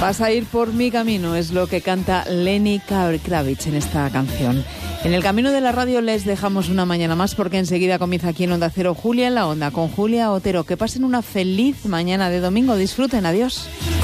Vas a ir por mi camino, es lo que canta Lenny Kravitz en esta canción. En el camino de la radio les dejamos una mañana más porque enseguida comienza aquí en Onda Cero Julia en la Onda con Julia Otero. Que pasen una feliz mañana de domingo. Disfruten, adiós.